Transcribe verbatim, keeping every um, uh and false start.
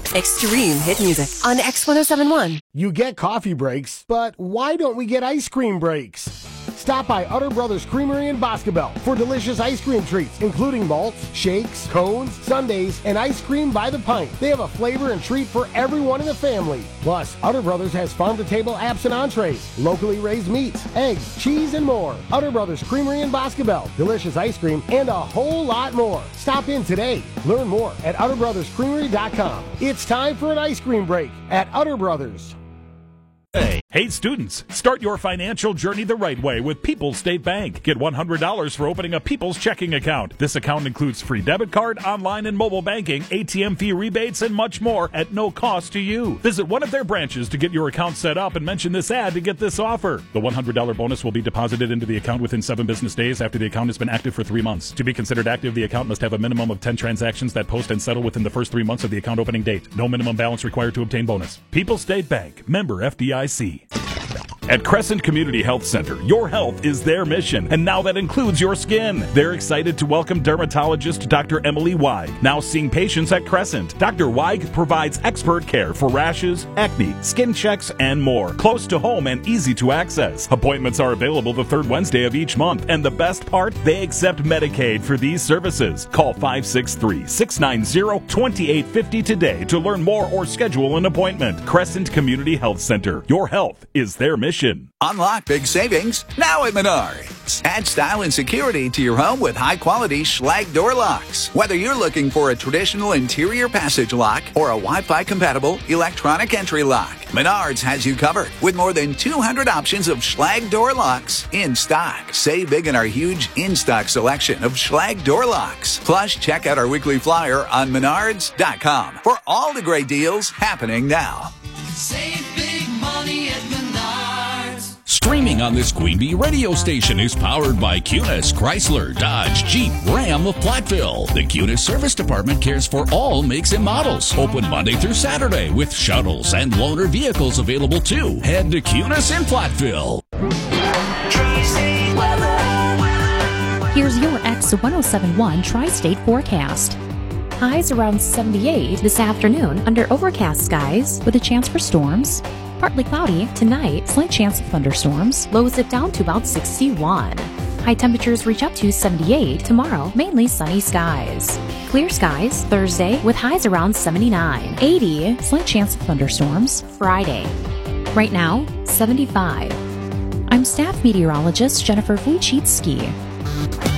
Extreme hit music on X one oh seven point one. You get coffee breaks, but why don't we get ice cream breaks? Stop by Utter Brothers Creamery in Boscobel for delicious ice cream treats, including malts, shakes, cones, sundaes, and ice cream by the pint. They have a flavor and treat for everyone in the family. Plus, Utter Brothers has farm-to-table apps and entrees, locally raised meats, eggs, cheese, and more. Utter Brothers Creamery in Boscobel. Delicious ice cream and a whole lot more. Stop in today. Learn more at utter brothers creamery dot com. It's time for an ice cream break at Utter Brothers. Hey. Hey students, start your financial journey the right way with People's State Bank. Get one hundred dollars for opening a People's checking account. This account includes free debit card, online and mobile banking, A T M fee rebates, and much more at no cost to you. Visit one of their branches to get your account set up and mention this ad to get this offer. The one hundred dollars bonus will be deposited into the account within seven business days after the account has been active for three months. To be considered active, the account must have a minimum of ten transactions that post and settle within the first three months of the account opening date. No minimum balance required to obtain bonus. People's State Bank, member F D I C. At Crescent Community Health Center, your health is their mission, and now that includes your skin. They're excited to welcome dermatologist Doctor Emily Weig, now seeing patients at Crescent. Doctor Weig provides expert care for rashes, acne, skin checks, and more. Close to home and easy to access. Appointments are available the third Wednesday of each month, and the best part, they accept Medicaid for these services. Call five six three, six nine zero, two eight five zero today to learn more or schedule an appointment. Crescent Community Health Center. Your health is their mission. Unlock big savings now at Menards. Add style and security to your home with high-quality Schlage door locks. Whether you're looking for a traditional interior passage lock or a Wi-Fi compatible electronic entry lock, Menards has you covered with more than two hundred options of Schlage door locks in stock. Save big in our huge in-stock selection of Schlage door locks. Plus, check out our weekly flyer on menards dot com for all the great deals happening now. Save big money at Menards. Streaming on this Queen Bee radio station is powered by Cunis, Chrysler, Dodge, Jeep, Ram of Platteville. The Cunis Service Department cares for all makes and models. Open Monday through Saturday with shuttles and loaner vehicles available too. Head to Cunis in Platteville. Here's your X one oh seven point one Tri-State forecast. Highs around seventy-eight this afternoon under overcast skies with a chance for storms. Partly cloudy tonight, slight chance of thunderstorms. Lows it down to about sixty-one. High temperatures reach up to seventy-eight tomorrow, mainly sunny skies. Clear skies Thursday with highs around seventy-nine. eighty, slight chance of thunderstorms Friday. Right now, seventy-five. I'm staff meteorologist Jennifer Wojcicki.